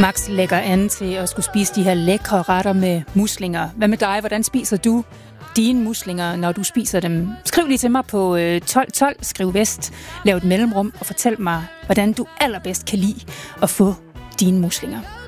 Max lægger an til at skulle spise de her lækre retter med muslinger. Hvad med dig? Hvordan spiser du dine muslinger, når du spiser dem? Skriv lige til mig på 1212, skriv vest, lav et mellemrum og fortæl mig, hvordan du allerbedst kan lide at få dine muslinger.